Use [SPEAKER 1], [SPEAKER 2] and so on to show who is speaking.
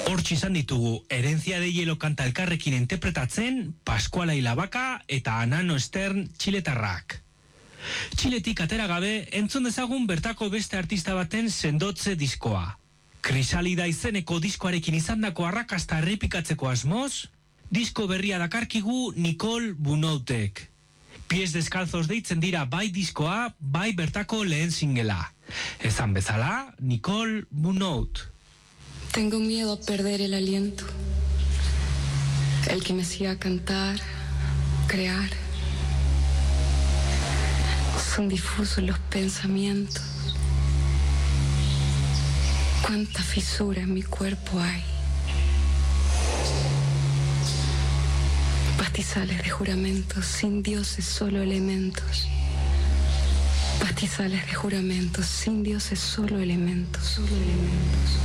[SPEAKER 1] Hortxe izan ditugu, Herencia de Hielo kanta elkarrekin interpretatzen, Pascuala Ilabaka eta Anano Stern txiletarrak. Txiletik atera gabe, entzun dezagun bertako beste artista baten sendotze diskoa. Krisalida izeneko diskoarekin izandako arrakasta errepikatzeko asmoz, disko berria dakarkigu Nicole Bunoutek. Pies descalzos deitzen dira bai diskoa, bai bertako lehen singela. Esan bezala, Nicole Bunout.
[SPEAKER 2] Tengo miedo a perder el aliento, el que me hacía cantar, crear. Son difusos los pensamientos. Cuánta fisura en mi cuerpo hay. Pastizales de juramentos, sin dioses, solo elementos. Pastizales de juramentos, sin dioses, solo elementos, solo elementos.